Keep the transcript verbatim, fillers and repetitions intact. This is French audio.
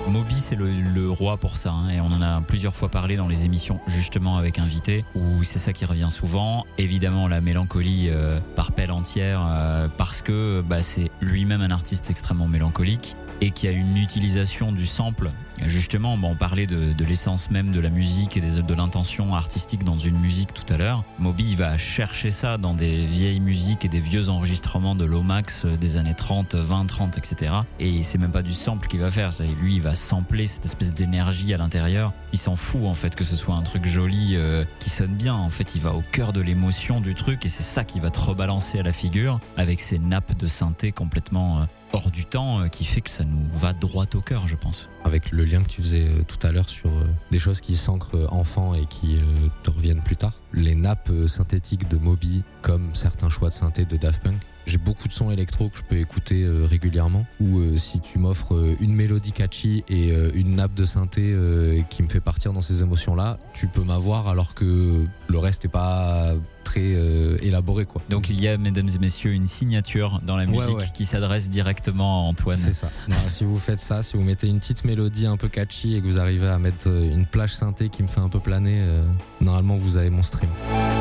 Moby, c'est le, le roi pour ça, hein, et on en a plusieurs fois parlé dans les émissions, justement avec invités, où c'est ça qui revient souvent. Évidemment, la mélancolie euh, par pelle entière, euh, parce que bah, c'est lui-même un artiste extrêmement mélancolique et qui a une utilisation du sample. Justement, bon, on parlait de, de l'essence même de la musique et des, de l'intention artistique dans une musique tout à l'heure. Moby, il va chercher ça dans des vieilles musiques et des vieux enregistrements de Lomax des années trente, vingt, trente, et cetera. Et c'est même pas du sample qu'il va faire. Lui, il va sampler cette espèce d'énergie à l'intérieur. Il s'en fout, en fait, que ce soit un truc joli euh, qui sonne bien. En fait, il va au cœur de l'émotion du truc et c'est ça qui va te rebalancer à la figure avec ses nappes de synthé complètement... Euh, hors du temps, euh, qui fait que ça nous va droit au cœur, je pense. Avec le lien que tu faisais euh, tout à l'heure sur euh, des choses qui s'ancrent euh, enfant et qui euh, te reviennent plus tard, les nappes euh, synthétiques de Moby, comme certains choix de synthé de Daft Punk, j'ai beaucoup de sons électro que je peux écouter euh, régulièrement, ou euh, si tu m'offres euh, une mélodie catchy et euh, une nappe de synthé euh, qui me fait partir dans ces émotions-là, tu peux m'avoir alors que le reste n'est pas très euh, élaboré, quoi. Donc il y a, mesdames et messieurs, une signature dans la musique ouais, ouais. qui s'adresse directement à Antoine. C'est ça. Non, si vous faites ça, si vous mettez une petite mélodie un peu catchy et que vous arrivez à mettre une plage synthé qui me fait un peu planer, euh, normalement vous avez mon stream.